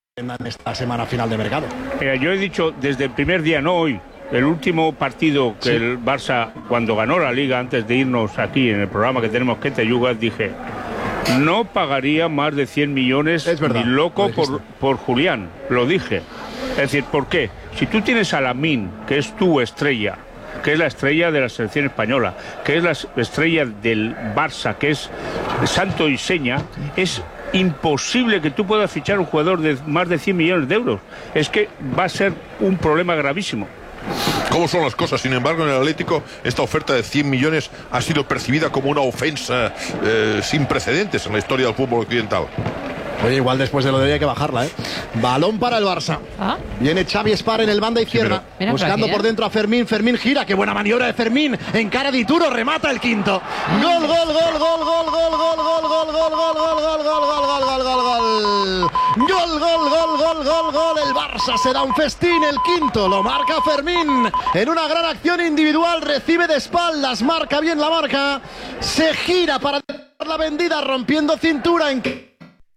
en esta semana final de mercado. Yo he dicho desde el primer día, no hoy, el último partido que el Barça, cuando ganó la Liga, antes de irnos aquí en el programa que tenemos que te yugas, dije, no pagaría más de 100 millones ni loco por Julián, lo dije. Es decir, ¿por qué? Si tú tienes a Lamine, que es tu estrella, que es la estrella de la selección española, que es la estrella del Barça, que es santo y seña, es imposible que tú puedas fichar un jugador de más de 100 millones de euros. Es que va a ser un problema gravísimo. ¿Cómo son las cosas? Sin embargo, en el Atlético esta oferta de 100 millones ha sido percibida como una ofensa sin precedentes en la historia del fútbol occidental. Oye, igual después de lo de hoy hay que bajarla, ¿eh? Balón para el Barça. Viene Xavi Espar en el banda izquierda, buscando por dentro a Fermín. Fermín gira, qué buena maniobra de Fermín. Encara Di Turo, remata el quinto. Gol, gol, gol, gol, gol, gol, gol, gol, gol, gol, gol, gol, gol, gol, gol, gol, gol, gol, gol. Gol, gol, gol, gol, gol, gol. El Barça se da un festín, el quinto. Lo marca Fermín. En una gran acción individual, recibe de espaldas, marca bien la marca. Se gira para la vendida, rompiendo cintura en...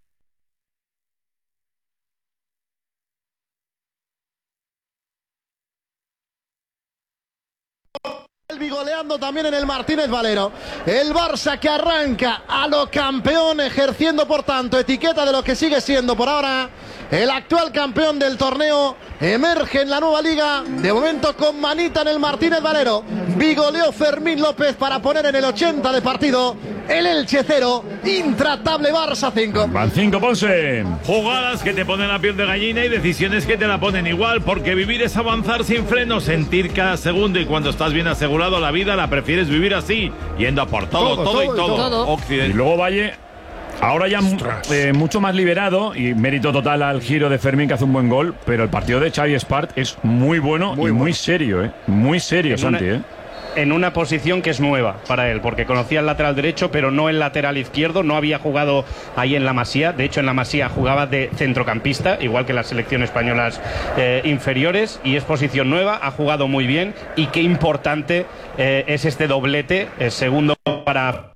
Vigoleando también en el Martínez Valero. El Barça que arranca a lo campeón, ejerciendo por tanto etiqueta de lo que sigue siendo por ahora el actual campeón del torneo. Emerge en la nueva liga, de momento con manita en el Martínez Valero. Vigoleó Fermín López para poner en el 80 de partido el Elche 0, intratable Barça 5. Van 5, Ponce. Jugadas que te ponen la piel de gallina y decisiones que te la ponen igual, porque vivir es avanzar sin freno, sentir cada segundo, y cuando estás bien asegurado la vida la prefieres vivir así, yendo a por todo. Occidente. Y luego Valle, ahora ya mucho más liberado, y mérito total al giro de Fermín, que hace un buen gol, pero el partido de Xavi Espart es muy bueno, muy serio, muy serio, Santi, en una posición que es nueva para él, porque conocía el lateral derecho, pero no el lateral izquierdo, no había jugado ahí en la Masía. De hecho, en la Masía jugaba de centrocampista, igual que las selecciones españolas inferiores, y es posición nueva, ha jugado muy bien, y qué importante es este doblete, segundo para